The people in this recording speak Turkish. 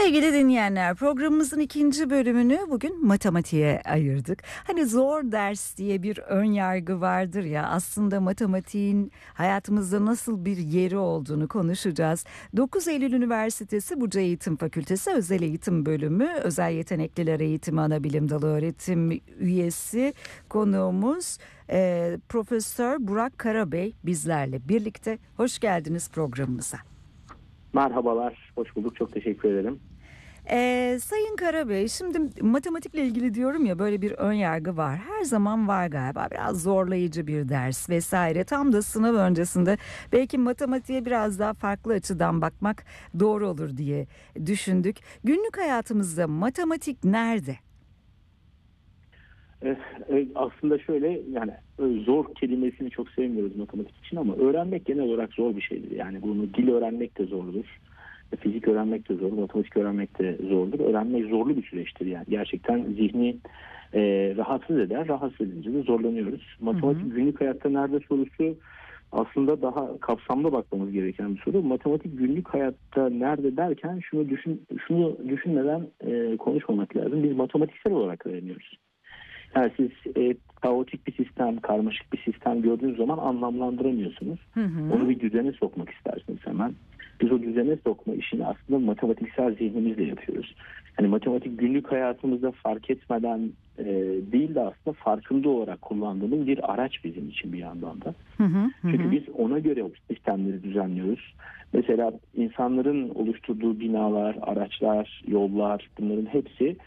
Sevgili dinleyenler, programımızın ikinci bölümünü bugün matematiğe ayırdık. Hani zor ders diye bir ön yargı vardır ya, aslında matematiğin hayatımızda nasıl bir yeri olduğunu konuşacağız. 9 Eylül Üniversitesi Buca Eğitim Fakültesi Özel Eğitim Bölümü Özel Yetenekliler Eğitimi Anabilim Dalı öğretim üyesi konuğumuz Profesör Burak Karabey bizlerle birlikte. Hoş geldiniz programımıza. Merhabalar, hoş bulduk. Çok teşekkür ederim. Sayın Karabey, şimdi matematikle ilgili diyorum ya, böyle bir ön yargı var. Her zaman var galiba, biraz zorlayıcı bir ders vesaire. Tam da sınav öncesinde belki matematiğe biraz daha farklı açıdan bakmak doğru olur diye düşündük. Günlük hayatımızda matematik nerede? Aslında şöyle, yani zor kelimesini çok sevmiyoruz matematik için ama öğrenmek genel olarak zor bir şeydir. Yani bunu dil öğrenmek de zordur. Fizik öğrenmek de zor, matematik öğrenmek de zordur. Öğrenmek zorlu bir süreçtir yani. Gerçekten zihni rahatsız eder. Rahatsız edince de zorlanıyoruz. Matematik günlük hayatta nerede sorusu aslında daha kapsamlı bakmamız gereken bir soru. Matematik günlük hayatta nerede derken şunu düşünmeden konuşmamak lazım. Biz matematiksel olarak öğreniyoruz. Yani siz kaotik bir sistem, karmaşık bir sistem gördüğünüz zaman anlamlandıramıyorsunuz. Onu bir düzene sokmak istersiniz hemen. Biz o düzene sokma işini aslında matematiksel zihnimizle yapıyoruz. Yani matematik günlük hayatımızda fark etmeden değil de aslında farkında olarak kullandığımız bir araç bizim için bir yandan da. Çünkü biz ona göre o sistemleri düzenliyoruz. Mesela insanların oluşturduğu binalar, araçlar, yollar, bunların hepsi